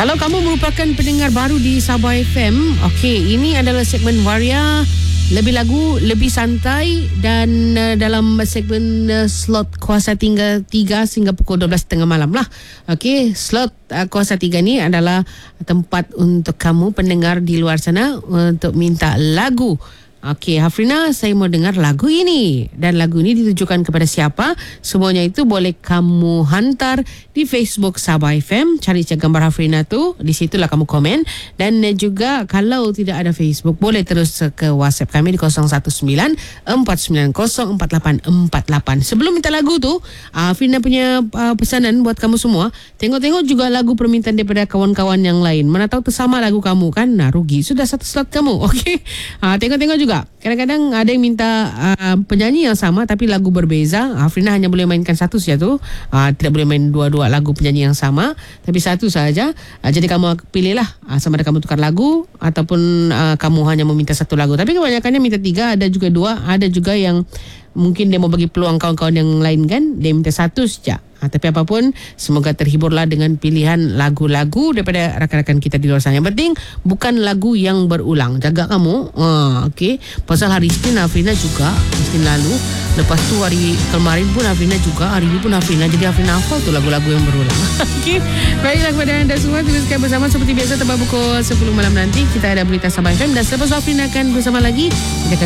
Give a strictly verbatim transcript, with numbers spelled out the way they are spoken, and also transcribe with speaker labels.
Speaker 1: Kalau kamu merupakan pendengar baru di Sabah F M, okey, ini adalah segmen Waria, lebih lagu, lebih santai, dan uh, dalam segmen uh, slot Kuasa tiga, tiga sehingga pukul dua belas tiga puluh malam lah. Okey, slot uh, Kuasa tiga ni adalah tempat untuk kamu pendengar di luar sana untuk minta lagu. Okey, Hafrina, saya mau dengar lagu ini. Dan lagu ini ditujukan kepada siapa? Semuanya itu boleh kamu hantar di Facebook Sabah F M. Cari gambar Hafrina tu, di situlah kamu komen. Dan juga kalau tidak ada Facebook, boleh terus ke WhatsApp kami di kosong satu sembilan empat sembilan kosong empat lapan empat lapan. Sebelum minta lagu tu, Hafrina punya uh, pesanan buat kamu semua. Tengok-tengok juga lagu permintaan daripada kawan-kawan yang lain. Mana tahu tersama lagu kamu kan? Nah, rugi. Sudah satu slot kamu. Okey. Uh, tengok-tengok juga. Kadang-kadang ada yang minta uh, penyanyi yang sama tapi lagu berbeza. Hafrina hanya boleh mainkan satu saja tu. Uh, tidak boleh main dua-dua lagu penyanyi yang sama, tapi satu saja. Uh, jadi kamu pilihlah uh, sama ada kamu tukar lagu ataupun uh, kamu hanya meminta satu lagu. Tapi kebanyakannya minta tiga, ada juga dua, ada juga yang mungkin dia mau bagi peluang kawan-kawan yang lain kan, dia minta satu saja. Ha, tapi apapun, semoga terhiburlah dengan pilihan lagu-lagu daripada rakan-rakan kita di luar sana. Yang penting bukan lagu yang berulang. Jaga kamu. Ha, okey. Pasal hari Isnin Hafrina juga, Isnin lalu, lepas tu hari kemarin pun Hafrina juga, hari ini pun Hafrina. Jadi Hafrina hafal tu lagu-lagu yang berulang. Okey. Baiklah kepada anda semua, teruskan bersama seperti biasa tempat pukul sepuluh malam nanti. Kita ada berita Sabah F M dan selepas Hafrina akan bersama lagi. Kita akan